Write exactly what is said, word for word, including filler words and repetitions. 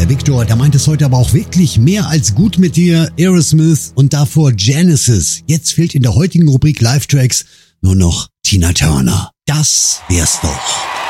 der Victor, der meint es heute aber auch wirklich mehr als gut mit dir. Aerosmith und davor Genesis. Jetzt fehlt in der heutigen Rubrik Live-Tracks nur noch Tina Turner. Das wär's doch.